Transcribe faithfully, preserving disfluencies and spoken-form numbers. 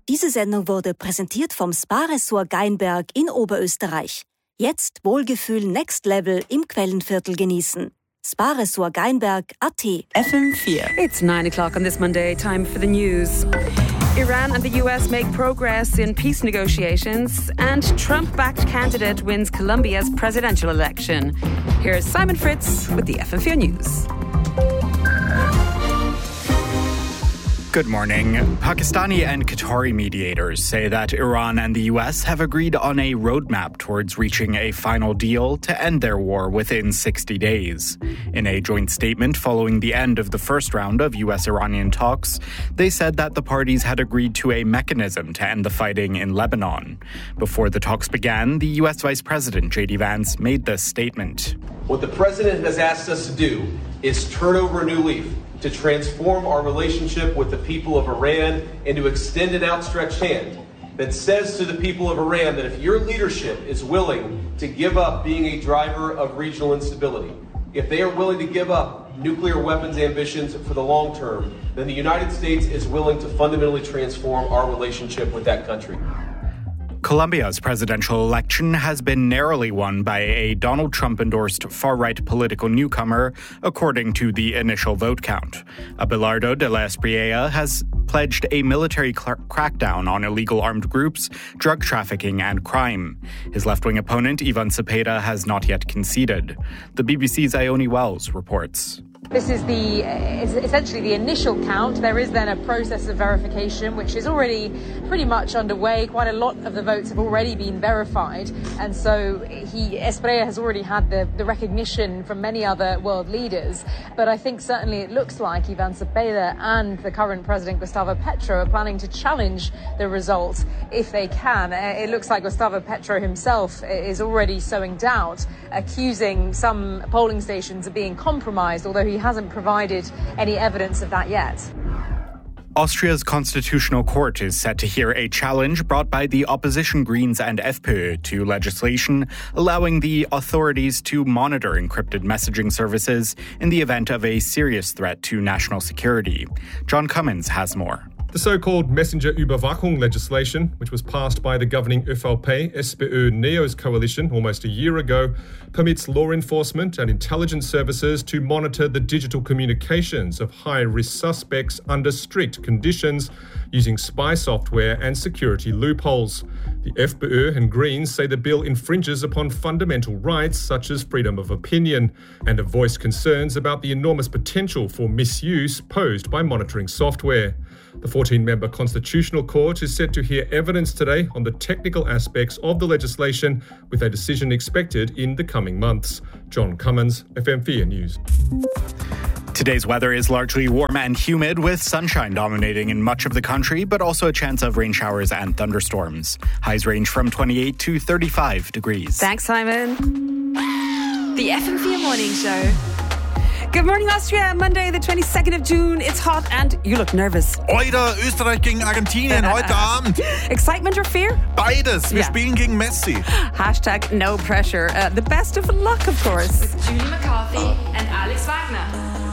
Diese Sendung wurde präsentiert vom Spa-Ressort Geinberg in Oberösterreich. Jetzt Wohlgefühl Next Level im Quellenviertel genießen. Spa-Ressort Geinberg Punkt a t. F M four. It's nine o'clock on this Monday. Time for the news. Iran and the U S make progress in peace negotiations, and Trump-backed candidate wins Colombia's presidential election. Here's Simon Fritz with the F M four News. Good morning. Pakistani and Qatari mediators say that Iran and the U S have agreed on a roadmap towards reaching a final deal to end their war within sixty days. In a joint statement following the end of the first round of U S-Iranian talks, they said that the parties had agreed to a mechanism to end the fighting in Lebanon. Before the talks began, the U S Vice President J D Vance made this statement. What the President has asked us to do is turn over a new leaf, to transform our relationship with the people of Iran and to extend an outstretched hand that says to the people of Iran that if your leadership is willing to give up being a driver of regional instability, if they are willing to give up nuclear weapons ambitions for the long term, then the United States is willing to fundamentally transform our relationship with that country. Colombia's presidential election has been narrowly won by a Donald Trump-endorsed far-right political newcomer, according to the initial vote count. Abelardo de la Espriella has pledged a military cl- crackdown on illegal armed groups, drug trafficking, and crime. His left-wing opponent, Ivan Cepeda, has not yet conceded. The B B C's Ione Wells reports. This is the is essentially the initial count. There is then a process of verification, which is already pretty much underway. Quite a lot of the votes have already been verified. And so he, Espriella has already had the, the recognition from many other world leaders. But I think certainly it looks like Ivan Cepeda and the current president, Gustavo Petro, are planning to challenge the result if they can. It looks like Gustavo Petro himself is already sowing doubt, accusing some polling stations of being compromised, although he hasn't provided any evidence of that yet. Austria's constitutional court is set to hear a challenge brought by the opposition Greens and FPÖ to legislation allowing the authorities to monitor encrypted messaging services in the event of a serious threat to national security. John Cummins has more. The so-called Messenger-Überwachung legislation, which was passed by the governing ÖVP SPÖ-NEOS coalition almost a year ago, permits law enforcement and intelligence services to monitor the digital communications of high-risk suspects under strict conditions using spy software and security loopholes. The FPÖ and Greens say the bill infringes upon fundamental rights such as freedom of opinion and have voiced concerns about the enormous potential for misuse posed by monitoring software. The fourteen-member Constitutional Court is set to hear evidence today on the technical aspects of the legislation, with a decision expected in the coming months. John Cummins, F M four News. Today's weather is largely warm and humid, with sunshine dominating in much of the country, but also a chance of rain showers and thunderstorms. Highs range from twenty-eight to thirty-five degrees. Thanks, Simon. The F M four Morning Show. Good morning, Austria. Monday, the twenty-second of June. It's hot and you look nervous. Heute Österreich gegen Argentinien, heute Abend. Excitement or fear? Beides. Wir Yeah. spielen gegen Messi. Hashtag no pressure. Uh, the best of luck, of course. With Julie McCarthy and Alex Wagner.